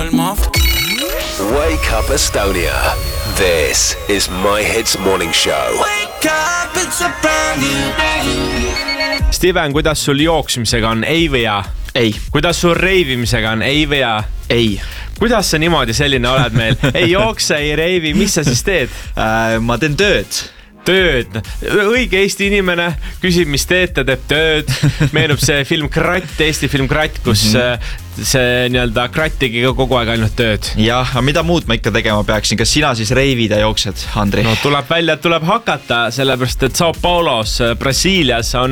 calma. Wake up Estonia. This is My Hits Morning Show. Wake up, it's a brand new day. Steven, kuidas sul jooksmisega on? Ei või jaa? Ei. Kuidas sul reivimisega on? Ei või jaa? Ei. Kuidas sa niimoodi selline oled meil? Ei jookse, ei reivi, mis sa siis teed? Ma teen tööd. Tööd. Õige Eesti inimene küsib, mis teed, ta teeb tööd. Meenub see film Kratt, Eesti film Kratt, kus see nii-öelda Kratt tegi kogu aeg ainult tööd. Jah, aga mida muud ma ikka tegema peaksin? Kas sina siis reivid ja jooksed, Andri? No tuleb välja, et tuleb hakata, sellepärast et Sao Paulos, Brasiilias on